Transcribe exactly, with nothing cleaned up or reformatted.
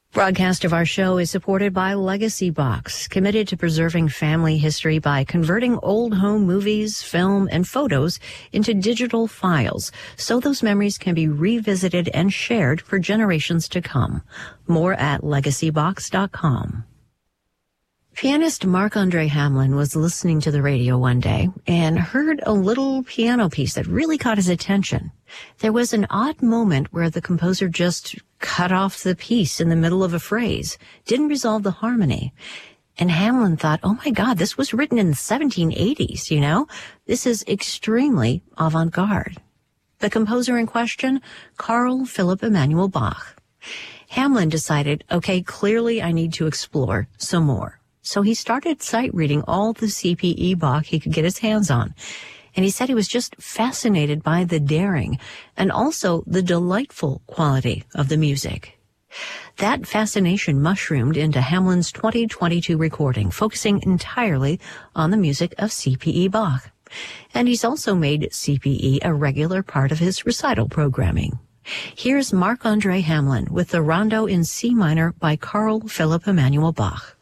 Broadcast of our show is supported by Legacy Box, committed to preserving family history by converting old home movies, film, and photos into digital files so those memories can be revisited and shared for generations to come. More at legacy box dot com. Pianist Marc-Andre Hamelin was listening to the radio one day and heard a little piano piece that really caught his attention. There was an odd moment where the composer just cut off the piece in the middle of a phrase, didn't resolve the harmony. And Hamelin thought, oh my God, this was written in the seventeen eighties, you know? This is extremely avant-garde. The composer in question, Carl Philipp Emanuel Bach. Hamelin decided, okay, clearly I need to explore some more. So he started sight reading all the C P E Bach he could get his hands on. And he said he was just fascinated by the daring and also the delightful quality of the music. That fascination mushroomed into Hamelin's twenty twenty-two recording, focusing entirely on the music of C P E Bach. And he's also made C P E a regular part of his recital programming. Here's Marc-Andre Hamelin with the Rondo in C minor by Carl Philipp Emanuel Bach.